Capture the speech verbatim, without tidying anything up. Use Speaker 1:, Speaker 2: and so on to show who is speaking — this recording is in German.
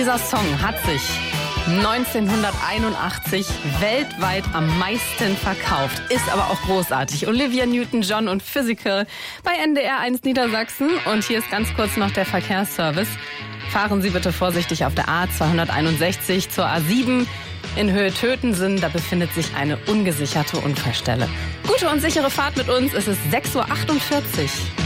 Speaker 1: Dieser Song hat sich neunzehnhunderteinundachtzig weltweit am meisten verkauft, ist aber auch großartig. Olivia Newton-John und Physical bei N D R eins Niedersachsen. Und hier ist ganz kurz noch der Verkehrsservice. Fahren Sie bitte vorsichtig auf der A zweihunderteinundsechzig zur A sieben. In Höhe Tötensen, da befindet sich eine ungesicherte Unfallstelle. Gute und sichere Fahrt mit uns, es ist sechs Uhr achtundvierzig.